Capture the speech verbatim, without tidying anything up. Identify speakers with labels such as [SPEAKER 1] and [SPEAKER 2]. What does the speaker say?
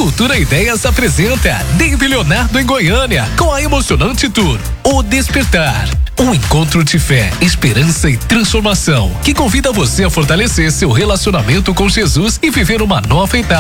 [SPEAKER 1] Cultura Ideias apresenta Dave Leonardo em Goiânia, com a emocionante tour O Despertar. Um encontro de fé, esperança e transformação que convida você a fortalecer seu relacionamento com Jesus e viver uma nova etapa